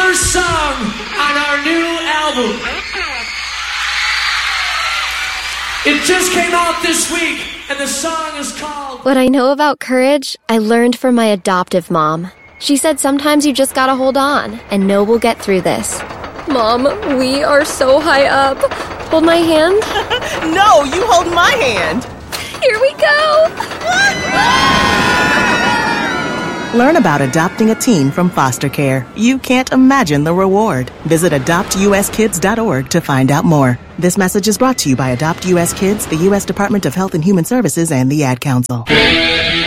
first song on our new album. It just came out this week, and the song is called... What I know about courage, I learned from my adoptive mom. She said sometimes you just gotta hold on and know we'll get through this. Mom, we are so high up. Hold my hand. No, you hold my hand. Here we go. Learn about adopting a teen from foster care. You can't imagine the reward. Visit adoptuskids.org to find out more. This message is brought to you by Adopt U.S. Kids, the U.S. Department of Health and Human Services, and the Ad Council.